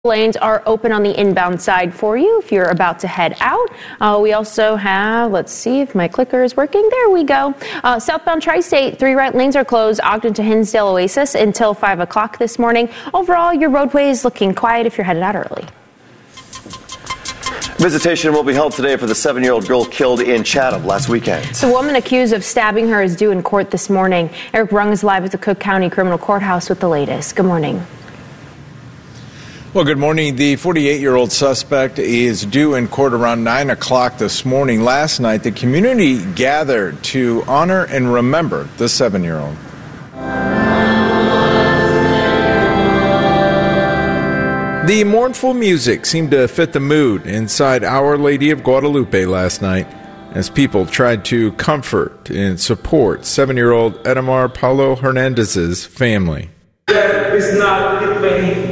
Lanes are open on the inbound side for you if you're about to head out. We also have, let's see if my clicker is working. There we go. Southbound Tri-State, 3 right lanes are closed, Ogden to Hinsdale Oasis until 5 o'clock this morning. Overall, your roadway is looking quiet if you're headed out early. Visitation will be held today for the 7-year-old girl killed in Chatham last weekend. The woman accused of stabbing her is due in court this morning. Eric Rung is live at the Cook County Criminal Courthouse with the latest. Good morning. Well, good morning. The 48-year-old suspect is due in court around 9 o'clock this morning. Last night, the community gathered to honor and remember the 7-year-old. The mournful music seemed to fit the mood inside Our Lady of Guadalupe last night as people tried to comfort and support 7-year-old Edamar Paulo Hernandez's family. That is not the pain.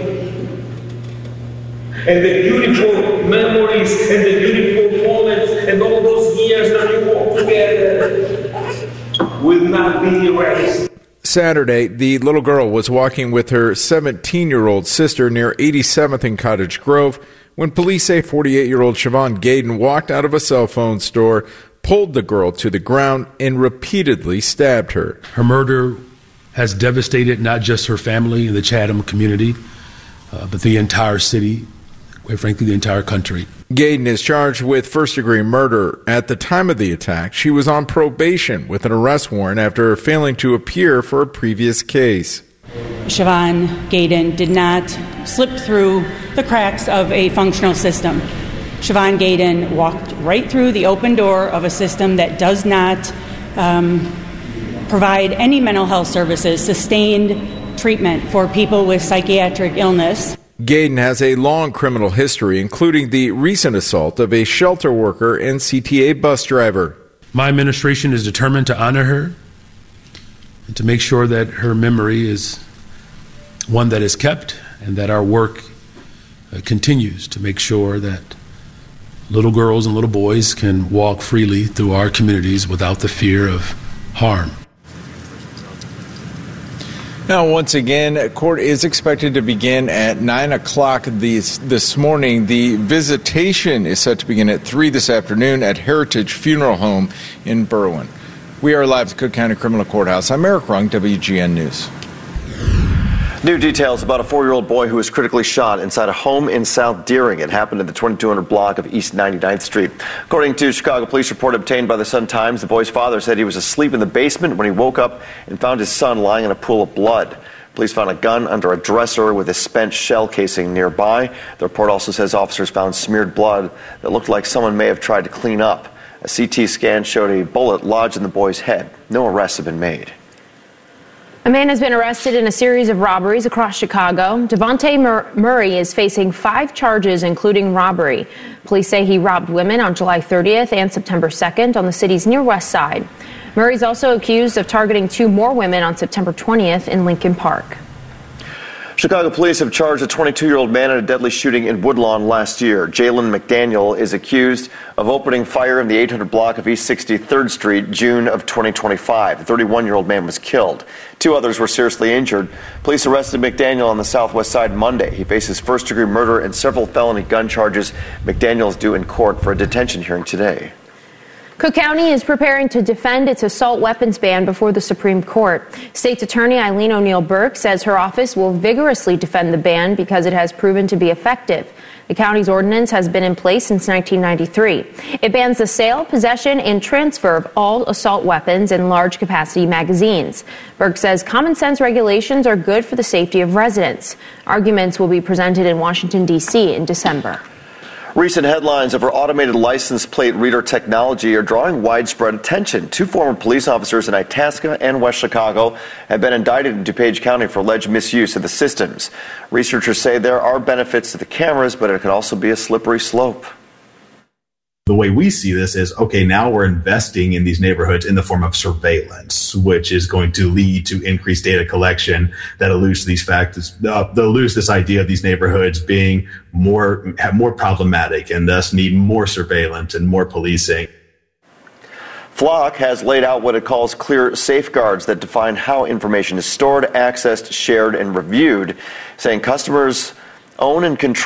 And the beautiful memories and the beautiful moments and all those years that we walked together will not be erased. Saturday, the little girl was walking with her 17-year-old sister near 87th and Cottage Grove when police say 48-year-old Siobhan Gaden walked out of a cell phone store, pulled the girl to the ground, and repeatedly stabbed her. Her murder has devastated not just her family and the Chatham community, but the entire city, quite frankly, the entire country. Gaden is charged with first-degree murder. At the time of the attack, she was on probation with an arrest warrant after failing to appear for a previous case. Siobhan Gaden did not slip through the cracks of a functional system. Siobhan Gaden walked right through the open door of a system that does not provide any mental health services, sustained treatment for people with psychiatric illness. Gaden has a long criminal history, including the recent assault of a shelter worker and CTA bus driver. My administration is determined to honor her and to make sure that her memory is one that is kept and that our work continues to make sure that little girls and little boys can walk freely through our communities without the fear of harm. Now, once again, court is expected to begin at 9 o'clock this morning. The visitation is set to begin at 3 this afternoon at Heritage Funeral Home in Berwyn. We are live at the Cook County Criminal Courthouse. I'm Eric Rung, WGN News. New details about a 4-year-old boy who was critically shot inside a home in South Deering. It happened in the 2200 block of East 99th Street. According to Chicago police report obtained by the Sun-Times, the boy's father said he was asleep in the basement when he woke up and found his son lying in a pool of blood. Police found a gun under a dresser with a spent shell casing nearby. The report also says officers found smeared blood that looked like someone may have tried to clean up. A CT scan showed a bullet lodged in the boy's head. No arrests have been made. A man has been arrested in a series of robberies across Chicago. Devontae Murray is facing 5 charges, including robbery. Police say he robbed women on July 30th and September 2nd on the city's near west side. Murray is also accused of targeting 2 more women on September 20th in Lincoln Park. Chicago police have charged a 22-year-old man in a deadly shooting in Woodlawn last year. Jalen McDaniel is accused of opening fire in the 800 block of East 63rd Street, June of 2025. The 31-year-old man was killed. 2 others were seriously injured. Police arrested McDaniel on the southwest side Monday. He faces first-degree murder and several felony gun charges. McDaniel is due in court for a detention hearing today. Cook County is preparing to defend its assault weapons ban before the Supreme Court. State's Attorney Eileen O'Neill Burke says her office will vigorously defend the ban because it has proven to be effective. The county's ordinance has been in place since 1993. It bans the sale, possession, and transfer of all assault weapons and large-capacity magazines. Burke says common sense regulations are good for the safety of residents. Arguments will be presented in Washington, D.C. in December. Recent headlines over automated license plate reader technology are drawing widespread attention. 2 former police officers in Itasca and West Chicago have been indicted in DuPage County for alleged misuse of the systems. Researchers say there are benefits to the cameras, but it can also be a slippery slope. The way we see this is, okay, now we're investing in these neighborhoods in the form of surveillance, which is going to lead to increased data collection that eludes these factors, eludes this idea of these neighborhoods being more problematic and thus need more surveillance and more policing. Flock has laid out what it calls clear safeguards that define how information is stored, accessed, shared, and reviewed, saying customers own and control